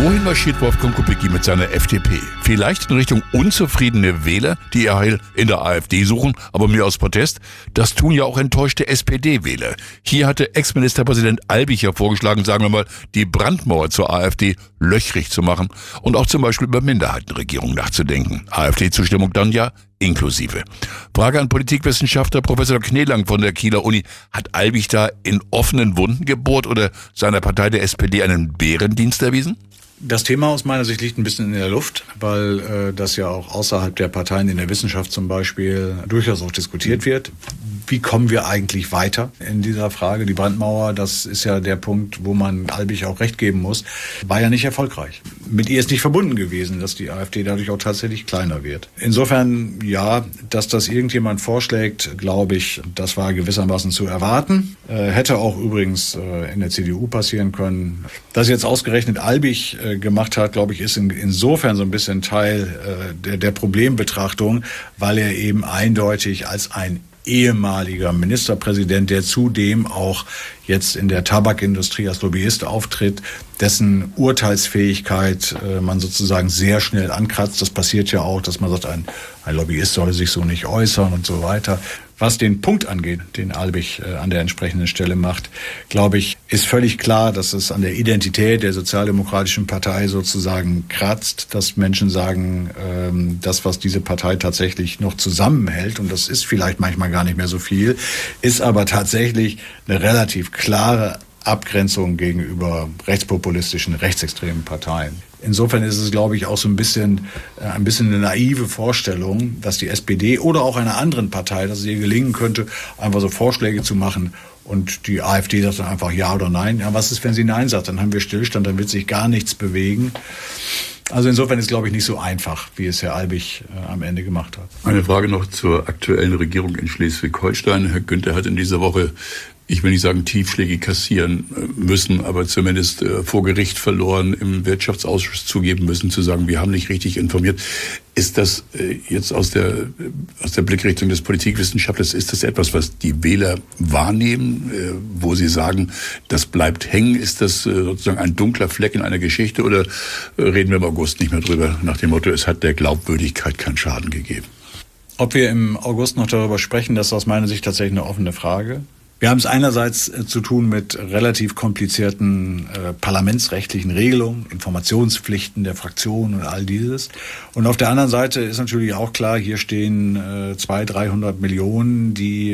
Wohin marschiert Wolfgang Kubicki mit seiner FDP? Vielleicht in Richtung unzufriedene Wähler, die ihr Heil in der AfD suchen, aber mehr aus Protest? Das tun ja auch enttäuschte SPD-Wähler. Hier hatte Ex-Ministerpräsident Albig ja vorgeschlagen, sagen wir mal, die Brandmauer zur AfD löchrig zu machen und auch zum Beispiel über Minderheitenregierung nachzudenken. AfD-Zustimmung dann ja inklusive. Frage an Politikwissenschaftler Professor Kneelang von der Kieler Uni. Hat Albig da in offenen Wunden gebohrt oder seiner Partei der SPD einen Bärendienst erwiesen? Das Thema aus meiner Sicht liegt ein bisschen in der Luft, weil das ja auch außerhalb der Parteien in der Wissenschaft zum Beispiel durchaus auch diskutiert wird. Wie kommen wir eigentlich weiter in dieser Frage? Die Brandmauer, das ist ja der Punkt, wo man Albig auch recht geben muss, war ja nicht erfolgreich. Mit ihr ist nicht verbunden gewesen, dass die AfD dadurch auch tatsächlich kleiner wird. Insofern, ja, dass das irgendjemand vorschlägt, glaube ich, das war gewissermaßen zu erwarten. Hätte auch übrigens in der CDU passieren können. Dass jetzt ausgerechnet Albig gemacht hat, glaube ich, ist insofern so ein bisschen Teil der Problembetrachtung, weil er eben eindeutig als ein ehemaliger Ministerpräsident, der zudem auch jetzt in der Tabakindustrie als Lobbyist auftritt, dessen Urteilsfähigkeit man sozusagen sehr schnell ankratzt. Das passiert ja auch, dass man sagt, ein Lobbyist solle sich so nicht äußern und so weiter. Was den Punkt angeht, den Albig an der entsprechenden Stelle macht, glaube ich, ist völlig klar, dass es an der Identität der Sozialdemokratischen Partei sozusagen kratzt, dass Menschen sagen, das, was diese Partei tatsächlich noch zusammenhält, und das ist vielleicht manchmal gar nicht mehr so viel, ist aber tatsächlich eine relativ klare Abgrenzung gegenüber rechtspopulistischen, rechtsextremen Parteien. Insofern ist es, glaube ich, auch so ein bisschen eine naive Vorstellung, dass die SPD oder auch einer anderen Partei, dass es ihr gelingen könnte, einfach so Vorschläge zu machen und die AfD sagt dann einfach ja oder nein. Ja, was ist, wenn sie nein sagt? Dann haben wir Stillstand, dann wird sich gar nichts bewegen. Also insofern ist, glaube ich, nicht so einfach, wie es Herr Albig am Ende gemacht hat. Eine Frage noch zur aktuellen Regierung in Schleswig-Holstein. Herr Günther hat in dieser Woche, ich will nicht sagen Tiefschläge kassieren müssen, aber zumindest vor Gericht verloren, im Wirtschaftsausschuss zugeben müssen, zu sagen, wir haben nicht richtig informiert. Ist das jetzt aus der Blickrichtung des Politikwissenschaftlers, ist das etwas, was die Wähler wahrnehmen, wo sie sagen, das bleibt hängen? Ist das sozusagen ein dunkler Fleck in einer Geschichte oder reden wir im August nicht mehr drüber, nach dem Motto, es hat der Glaubwürdigkeit keinen Schaden gegeben? Ob wir im August noch darüber sprechen, das ist aus meiner Sicht tatsächlich eine offene Frage. Wir haben es einerseits zu tun mit relativ komplizierten parlamentsrechtlichen Regelungen, Informationspflichten der Fraktionen und all dieses. Und auf der anderen Seite ist natürlich auch klar, hier stehen 200-300 Millionen, die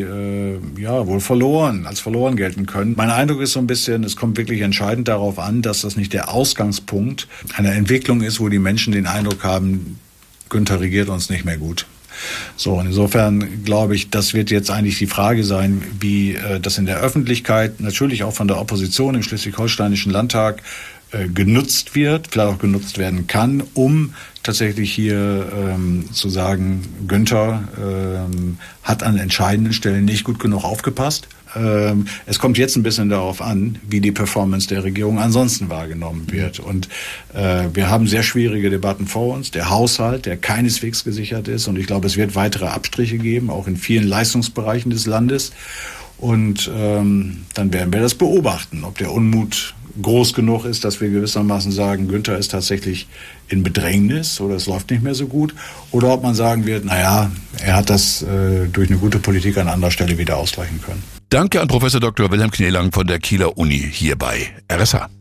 wohl als verloren gelten können. Mein Eindruck ist so ein bisschen, es kommt wirklich entscheidend darauf an, dass das nicht der Ausgangspunkt einer Entwicklung ist, wo die Menschen den Eindruck haben, Günther regiert uns nicht mehr gut. So, und insofern glaube ich, das wird jetzt eigentlich die Frage sein, wie das in der Öffentlichkeit, natürlich auch von der Opposition im Schleswig-Holsteinischen Landtag genutzt wird, vielleicht auch genutzt werden kann, um tatsächlich hier zu sagen, Günther hat an entscheidenden Stellen nicht gut genug aufgepasst. Es kommt jetzt ein bisschen darauf an, wie die Performance der Regierung ansonsten wahrgenommen wird. Und wir haben sehr schwierige Debatten vor uns. Der Haushalt, der keineswegs gesichert ist. Und ich glaube, es wird weitere Abstriche geben, auch in vielen Leistungsbereichen des Landes. Und dann werden wir das beobachten, ob der Unmut groß genug ist, dass wir gewissermaßen sagen, Günther ist tatsächlich in Bedrängnis oder es läuft nicht mehr so gut. Oder ob man sagen wird, naja, er hat das durch eine gute Politik an anderer Stelle wieder ausgleichen können. Danke an Professor Dr. Wilhelm Kneelang von der Kieler Uni hier bei RSH.